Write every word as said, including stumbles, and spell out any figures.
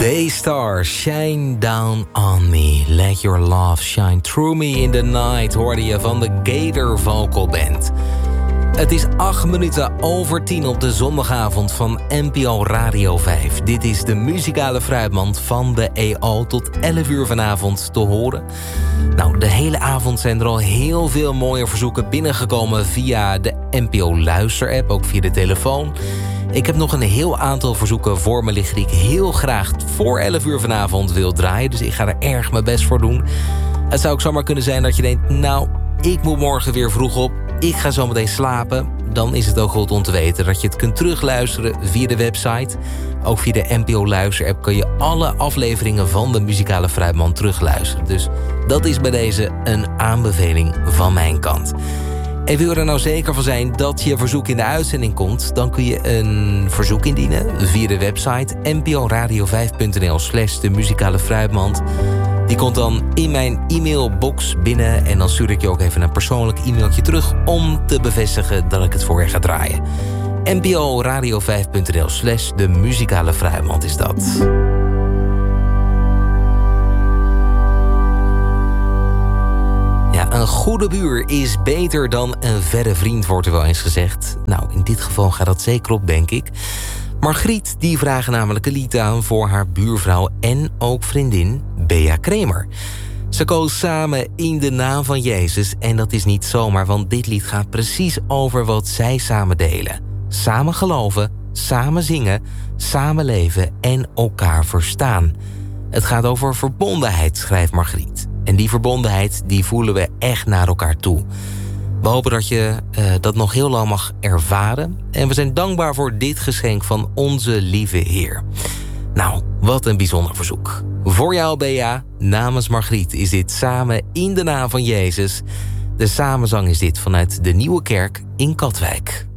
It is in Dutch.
Daystar, Shine Down on Me. Let your love shine through me in the night, hoorde je van de Gator Vocal Band. Het is acht minuten over tien op de zondagavond van N P O Radio vijf. Dit is de muzikale fruitmand van de E O tot elf uur vanavond te horen. Nou, de hele avond zijn er al heel veel mooie verzoeken binnengekomen via de N P O Luister-app, ook via de telefoon. Ik heb nog een heel aantal verzoeken voor me liggen die ik heel graag voor elf uur vanavond wil draaien. Dus ik ga er erg mijn best voor doen. Het zou ook zomaar kunnen zijn dat je denkt, nou, ik moet morgen weer vroeg op. Ik ga zo meteen slapen. Dan is het ook goed om te weten dat je het kunt terugluisteren via de website. Ook via de N P O Luister-app kun je alle afleveringen van de muzikale fruitmand terugluisteren. Dus dat is bij deze een aanbeveling van mijn kant. En wil je er nou zeker van zijn dat je verzoek in de uitzending komt, dan kun je een verzoek indienen via de website n p o radio vijf punt n l slash de muzikale fruitmand. Die komt dan in mijn e-mailbox binnen en dan stuur ik je ook even een persoonlijk e-mailtje terug om te bevestigen dat ik het voor je ga draaien. n p o radio vijf punt n l slash de muzikale fruitmand is dat. Ja, een goede buur is beter dan een verre vriend, wordt er wel eens gezegd. Nou, in dit geval gaat dat zeker op, denk ik. Margriet die vraagt namelijk een lied aan voor haar buurvrouw en ook vriendin Bea Kramer. Ze koos samen in de naam van Jezus en dat is niet zomaar, want dit lied gaat precies over wat zij samen delen. Samen geloven, samen zingen, samen leven en elkaar verstaan. Het gaat over verbondenheid, schrijft Margriet. En die verbondenheid die voelen we echt naar elkaar toe. We hopen dat je uh, dat nog heel lang mag ervaren. En we zijn dankbaar voor dit geschenk van onze lieve Heer. Nou, wat een bijzonder verzoek. Voor jou, Bea, namens Margriet, is dit Samen in de naam van Jezus. De samenzang is dit vanuit de Nieuwe Kerk in Katwijk.